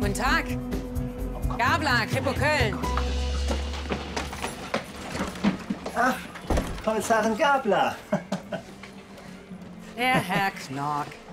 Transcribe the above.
Guten Tag. Gabler, Kripo Köln. Ach, Kommissarin Gabler. Der Herr Knork.